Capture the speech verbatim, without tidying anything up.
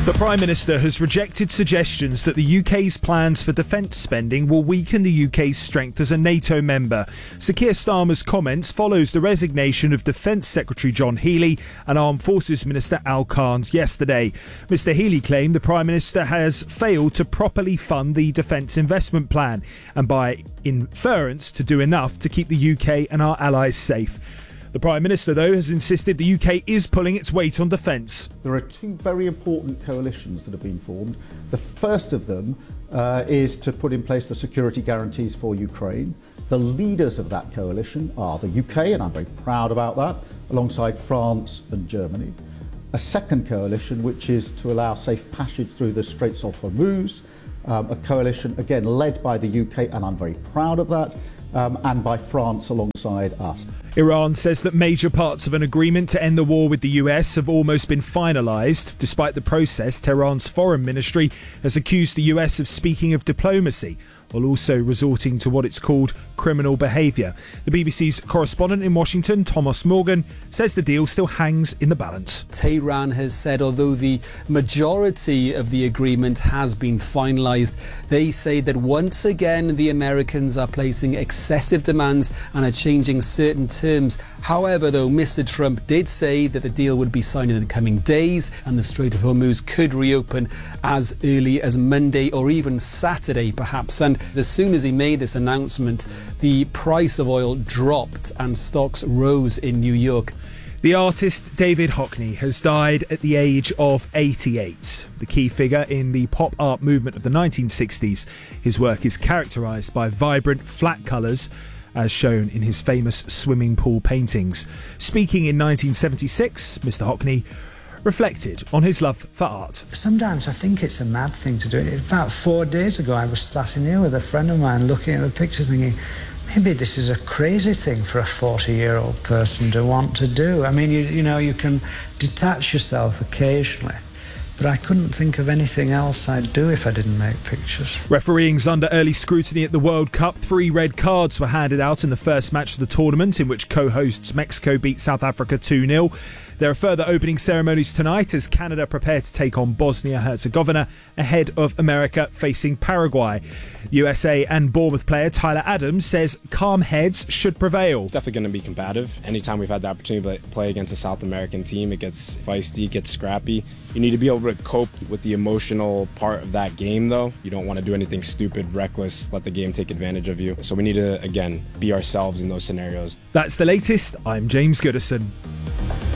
The Prime Minister has rejected suggestions that the U K's plans for defence spending will weaken the U K's strength as a NATO member. Sir Keir Starmer's comments follows the resignation of Defence Secretary John Healey and Armed Forces Minister Al Carnes yesterday. Mr Healey claimed the Prime Minister has failed to properly fund the Defence Investment Plan and by inference to do enough to keep the U K and our allies safe. The Prime Minister, though, has insisted the U K is pulling its weight on defence. There are two very important coalitions that have been formed. The first of them uh, is to put in place the security guarantees for Ukraine. The leaders of that coalition are the U K, and I'm very proud about that, alongside France and Germany. A second coalition, which is to allow safe passage through the Straits of Hormuz, um, a coalition, again, led by the U K, and I'm very proud of that, um, and by France alongside us. Iran says that major parts of an agreement to end the war with the U S have almost been finalised. Despite the process, Tehran's foreign ministry has accused the U S of speaking of diplomacy, while also resorting to what it's called criminal behaviour. The B B C's correspondent in Washington, Thomas Morgan, says the deal still hangs in the balance. Tehran has said although the majority of the agreement has been finalised, they say that once again the Americans are placing excessive demands and are changing certain terms. However, though, Mister Trump did say that the deal would be signed in the coming days and the Strait of Hormuz could reopen as early as Monday or even Saturday perhaps. And as soon as he made this announcement, the price of oil dropped and stocks rose in New York. The artist David Hockney has died at the age of eighty-eight. The key figure in the pop art movement of the nineteen sixties, his work is characterised by vibrant, flat colours, as shown in his famous swimming pool paintings. Speaking in nineteen seventy-six, Mister Hockney reflected on his love for art. Sometimes I think it's a mad thing to do. About four days ago, I was sat in here with a friend of mine looking at the pictures thinking, maybe this is a crazy thing for a forty-year-old person to want to do. I mean, you, you know, you can detach yourself occasionally, but I couldn't think of anything else I'd do if I didn't make pictures. Refereeing's under early scrutiny at the World Cup. Three red cards were handed out in the first match of the tournament, in which co-hosts Mexico beat South Africa two nil. There are further opening ceremonies tonight as Canada prepare to take on Bosnia-Herzegovina ahead of America facing Paraguay. U S A and Bournemouth player Tyler Adams says calm heads should prevail. It's definitely going to be combative. Anytime we've had the opportunity to play against a South American team, it gets feisty, it gets scrappy. You need to be able to cope with the emotional part of that game, though. You don't want to do anything stupid, reckless, let the game take advantage of you. So we need to, again, be ourselves in those scenarios. That's the latest. I'm James Goodison.